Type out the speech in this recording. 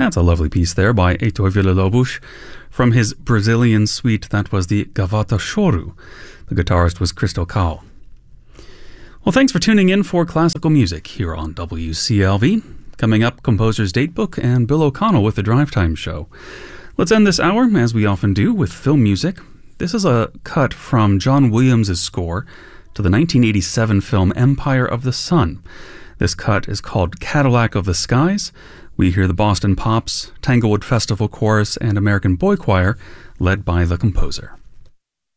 That's a lovely piece there by Heitor Villa-Lobos. From his Brazilian suite, that was the Gavata Choro. The guitarist was Crystal Cowell. Well, thanks for tuning in for classical music here on WCLV. Coming up, Composer's Datebook and Bill O'Connell with the Drive Time Show. Let's end this hour, as we often do, with film music. This is a cut from John Williams' score to the 1987 film Empire of the Sun. This cut is called Cadillac of the Skies. We hear the Boston Pops, Tanglewood Festival Chorus, and American Boy Choir, led by the composer.